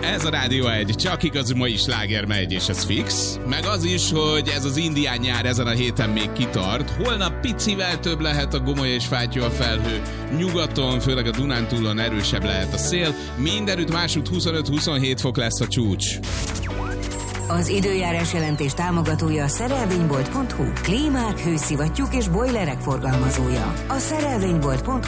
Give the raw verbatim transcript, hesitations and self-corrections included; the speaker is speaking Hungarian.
Ez a Rádió egy, csak igaz, ma is sláger megy, és ez fix. Meg az is, hogy ez az indián nyár ezen a héten még kitart. Holnap picivel több lehet a gomoly és fátyú a felhő. Nyugaton, főleg a Dunántúlon erősebb lehet a szél. Mindenütt másút huszonöt-huszonhét fok lesz a csúcs. Az időjárás jelentés támogatója a szerelvénybolt pont hu. Klímák, hőszivattyúk és bojlerek forgalmazója. A szerelvénybolt pont hu